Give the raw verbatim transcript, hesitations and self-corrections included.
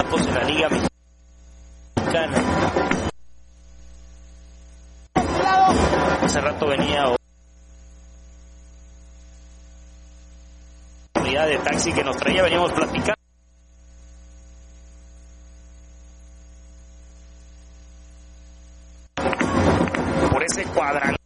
equipos en la Liga Mexicana. Hace rato venía unidad de taxi que nos traía, veníamos platicando por ese cuadrante